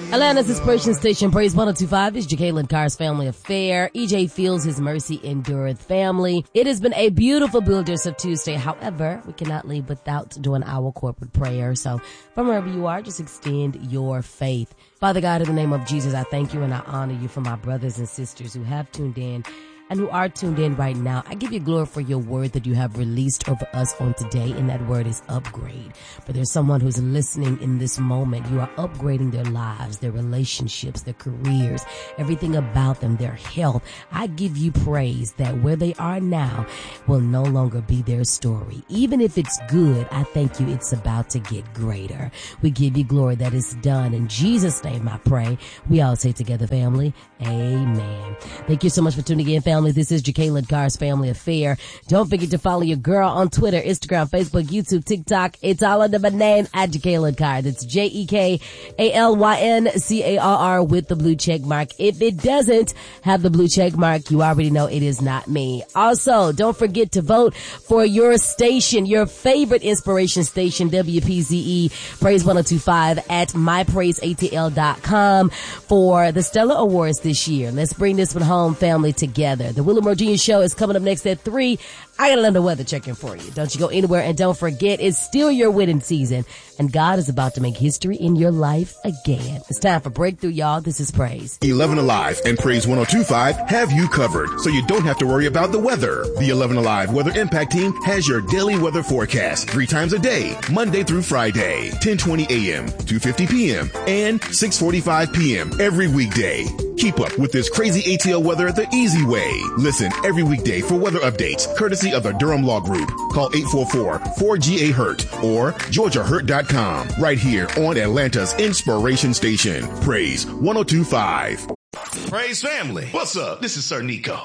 Atlanta's Inspiration Station, Praise 102.5 is Jacqueline Carr's Family Affair. EJ feels his mercy endureth family. It has been a beautiful Builders of Tuesday. However, we cannot leave without doing our corporate prayer. So from wherever you are, just extend your faith. Father God, in the name of Jesus, I thank you and I honor you for my brothers and sisters who have tuned in and who are tuned in right now. I give you glory for your word that you have released over us on today, and that word is upgrade. But there's someone who's listening in this moment. You are upgrading their lives, their relationships, their careers, everything about them, their health. I give you praise that where they are now will no longer be their story. Even if it's good, I thank you it's about to get greater. We give you glory that it's done. In Jesus' name I pray. We all say together, family, amen. Thank you so much for tuning in, family. This is Jacqueline Carr's Family Affair. Don't forget to follow your girl on Twitter, Instagram, Facebook, YouTube, TikTok. It's all under my name at Jacqueline Carr. That's JEKALYNCARR with the blue check mark. If it doesn't have the blue check mark, you already know it is not me. Also, don't forget to vote for your station, your favorite inspiration station, WPZE Praise 102.5 at mypraiseatl.com for the Stellar Awards this year. Let's bring this one home, family, together. The Willie Moore Jr. Show is coming up next at 3. I got another weather check-in for you. Don't you go anywhere, and don't forget, it's still your wedding season, and God is about to make history in your life again. It's time for Breakthrough, y'all. This is Praise. 11 Alive and Praise 102.5 have you covered, so you don't have to worry about the weather. The 11 Alive Weather Impact Team has your daily weather forecast 3 times a day, Monday through Friday, 10:20 a.m., 2:50 p.m., and 6:45 p.m. every weekday. Keep up with this crazy ATL weather the easy way. Listen every weekday for weather updates, courtesy of the Durham Law Group. Call 844-4GA-HURT or GeorgiaHurt.com. Right here on Atlanta's Inspiration Station. Praise 102.5. Praise family. What's up? This is Sir Nico.